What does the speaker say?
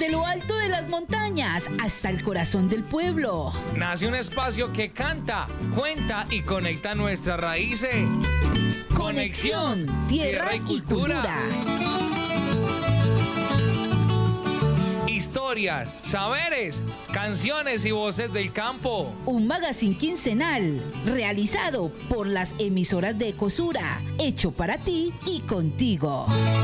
Desde lo alto de las montañas hasta el corazón del pueblo. Nace un espacio que canta, cuenta y conecta nuestras raíces. Conexión, tierra y cultura. Historias, saberes, canciones y voces del campo. Un magazine quincenal realizado por las emisoras de Ecosura, hecho para ti y contigo.